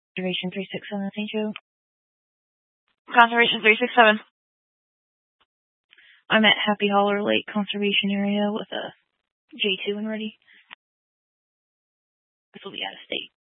Conservation 367, St. Joe. Conservation 367. I'm at Happy Holler Lake Conservation Area with a J2 and ready. This will be out of state.